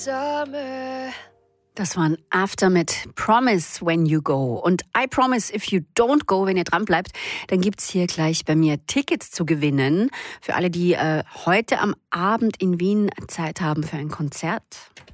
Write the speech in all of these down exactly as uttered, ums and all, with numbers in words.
Summer. Das war ein After mit Promise When You Go. Und I promise if you don't go, wenn ihr dran bleibt, dann gibt's hier gleich bei mir Tickets zu gewinnen. Für alle, die äh, heute am Abend in Wien Zeit haben für ein Konzert.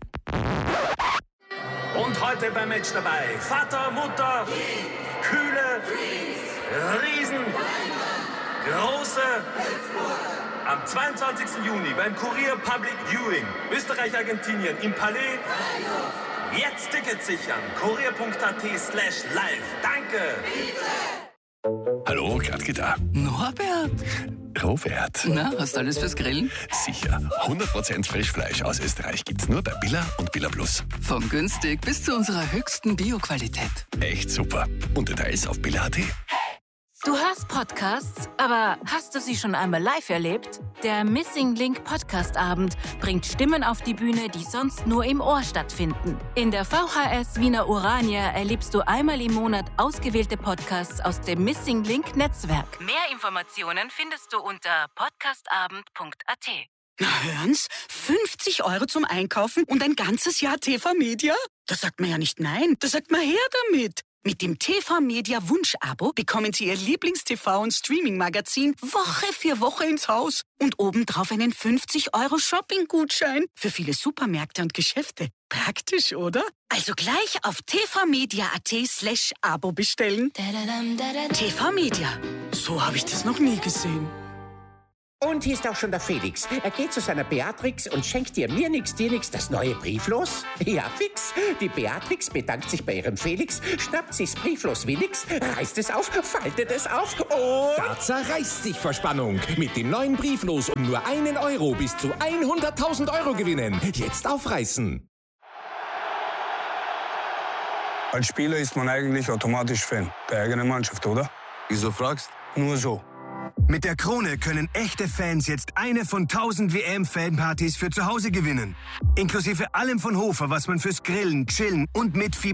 Und heute beim Match dabei Vater, Mutter, Kühle, Riesen, Große. Am zweiundzwanzigsten Juni beim Kurier Public Viewing Österreich-Argentinien im Palais. Jetzt Tickets sichern. kurier.at slash live. Danke. Hallo, Gradke da. Norbert. Robert. Na, hast du alles fürs Grillen? Sicher. hundert Prozent Frischfleisch aus Österreich gibt's nur bei Billa und Billa Plus. Von günstig bis zu unserer höchsten Bioqualität. Echt super. Und Details auf Billa punkt at. Du hörst Podcasts, aber hast du sie schon einmal live erlebt? Der Missing Link Podcast Abend bringt Stimmen auf die Bühne, die sonst nur im Ohr stattfinden. In der V H S Wiener Urania erlebst du einmal im Monat ausgewählte Podcasts aus dem Missing Link Netzwerk. Mehr Informationen findest du unter podcastabend punkt at. Na hören's, fünfzig Euro zum Einkaufen und ein ganzes Jahr T V Media? Da sagt man ja nicht nein, da sagt man her damit. Mit dem T V Media Wunsch-Abo bekommen Sie Ihr Lieblings-T V- und Streaming-Magazin Woche für Woche ins Haus. Und obendrauf einen fünfzig Euro Shopping-Gutschein für viele Supermärkte und Geschäfte. Praktisch, oder? Also gleich auf tvmedia.at slash Abo bestellen. T V Media. So habe ich das noch nie gesehen. Und hier ist auch schon der Felix. Er geht zu seiner Beatrix und schenkt ihr mir nix, dir nix das neue Brieflos. Ja, fix. Die Beatrix bedankt sich bei ihrem Felix, schnappt sich's Brieflos wie nix, reißt es auf, faltet es auf und... Da zerreißt sich vor Spannung. Mit dem neuen Brieflos um nur einen Euro bis zu hunderttausend Euro gewinnen. Jetzt aufreißen. Als Spieler ist man eigentlich automatisch Fan der eigenen Mannschaft, oder? Wieso fragst? Nur so. Mit der Krone können echte Fans jetzt eine von tausend W M-Fanpartys für zu Hause gewinnen. Inklusive allem von Hofer, was man fürs Grillen, Chillen und mit Fieber